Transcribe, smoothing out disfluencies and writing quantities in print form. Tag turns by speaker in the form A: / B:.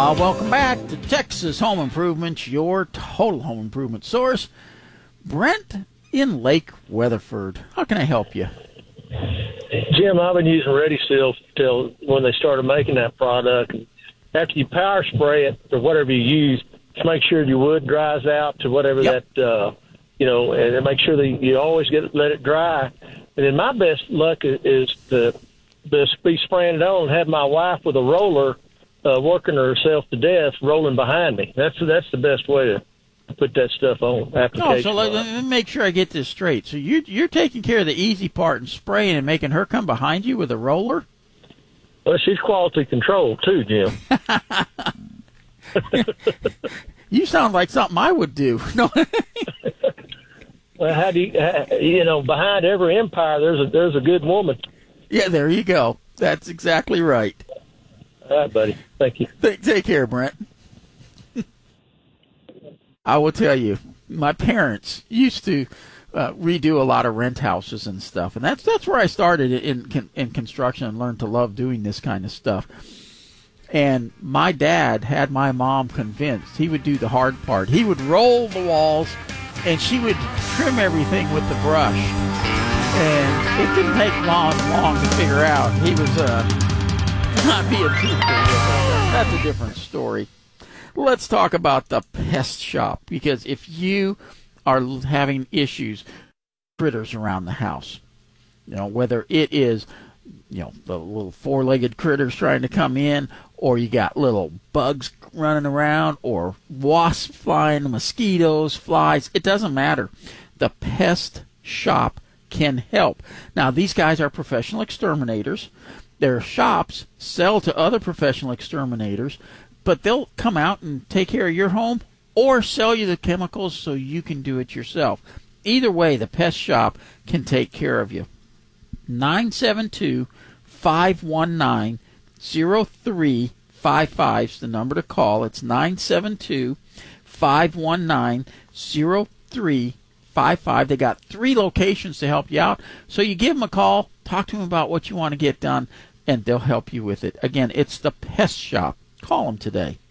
A: Welcome back to Texas Home Improvement, your total home improvement source. Brent in Lake Weatherford. How can I help you?
B: Jim, I've been using Ready Seal till when they started making that product. After you power spray it or whatever you use, just make sure your wood dries out to whatever
A: Yep.
B: and make sure that you always let it dry. And then my best luck is to be spraying it on and have my wife with a roller working herself to death, rolling behind me. That's the best way to put that stuff on application.
A: So let me make sure I get this straight. So you're taking care of the easy part and spraying and making her come behind you with a roller?
B: Well, she's quality control too, Jim.
A: You sound like something I would do. No.
B: Well, how do you behind every empire there's a good woman.
A: Yeah, there you go. That's exactly right.
B: All right, buddy. Thank you.
A: Take care, Brent. I will tell you, my parents used to redo a lot of rent houses and stuff, and that's where I started in construction and learned to love doing this kind of stuff. And my dad had my mom convinced he would do the hard part. He would roll the walls, and she would trim everything with the brush. And it didn't take long to figure out he was not being truthful with us. That's a different story. Let's talk about the pest shop, because if you are having issues, critters around the house, whether it is, the little four-legged critters trying to come in, or you got little bugs running around, or wasps flying, mosquitoes, flies, it doesn't matter. The pest shop can help. Now, these guys are professional exterminators. Their shops sell to other professional exterminators, but they'll come out and take care of your home or sell you the chemicals so you can do it yourself. Either way, the pest shop can take care of you. 972-519-0355 is the number to call. It's 972-519-0355. They got 3 locations to help you out. So you give them a call, talk to them about what you want to get done, and they'll help you with it. Again, it's the pest shop. Call them today.